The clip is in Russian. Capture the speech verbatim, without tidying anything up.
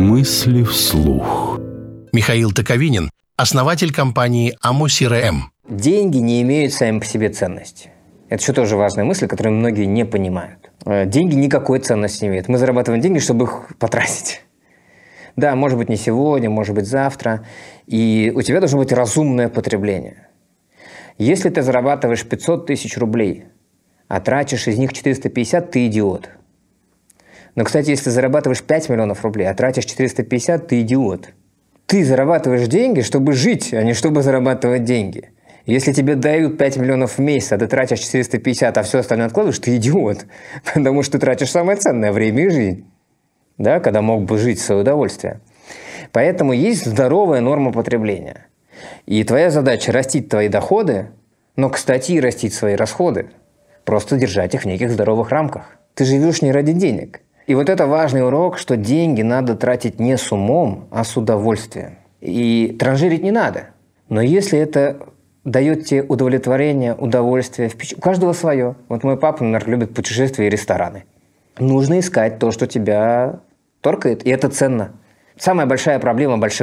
Мысли вслух. Михаил Токовинин, основатель компании АМО-СИРЭМ. Деньги не имеют сами по себе ценности. Это еще тоже важная мысль, которую многие не понимают. Деньги никакой ценности не имеют. Мы зарабатываем деньги, чтобы их потратить. Да, может быть, не сегодня, может быть, завтра. И у тебя должно быть разумное потребление. Если ты зарабатываешь пятьсот тысяч рублей, а тратишь из них четыреста пятьдесят, ты идиот. Но, кстати, если ты зарабатываешь пять миллионов рублей, а тратишь четыреста пятьдесят, ты идиот. Ты зарабатываешь деньги, чтобы жить, а не чтобы зарабатывать деньги. Если тебе дают пять миллионов в месяц, а ты тратишь четыреста пятьдесят, а все остальное откладываешь, ты идиот. Потому что ты тратишь самое ценное – время и жизнь. Да, когда мог бы жить в свое удовольствие. Поэтому есть здоровая норма потребления. И твоя задача – растить твои доходы, но, кстати, и растить свои расходы. Просто держать их в неких здоровых рамках. Ты живешь не ради денег. И вот это важный урок, что деньги надо тратить не с умом, а с удовольствием. И транжирить не надо. Но если это дает тебе удовлетворение, удовольствие, впечатление, у каждого свое. Вот мой папа, например, любит путешествия и рестораны. Нужно искать то, что тебя торкает, и это ценно. Самая большая проблема больших